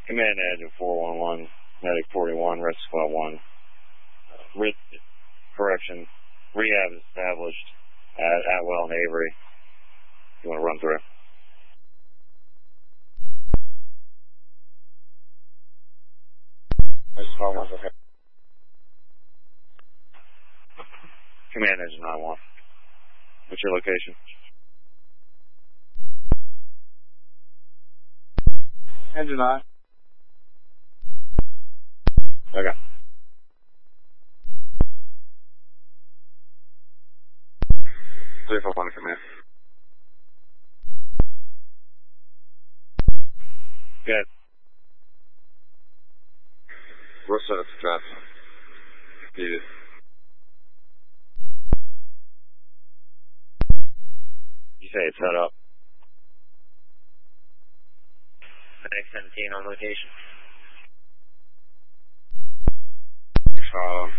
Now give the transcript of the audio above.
Command Edge of 411, Medic 41, Rescue Squad 1. Correction, rehab is established at Atwell and Avery. You want to run through? Command Edge 91. What's your location? Engine 9. Okay. Three, four, one, command. Good. We're set up to draft. Needed. You say it's set up. Medic 17 on location. Follow.